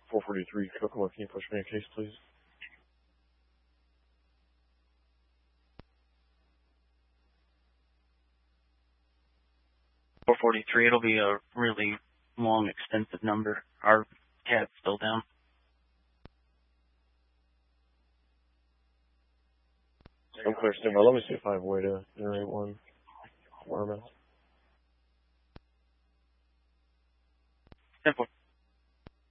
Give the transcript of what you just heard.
443 Kokomo, can you push me a case, please? .443, it'll be a really long, extensive number. Our cab's still down. I'm clear, Stimmer. Let me see if I have a way to generate one. Where am I? 10-4.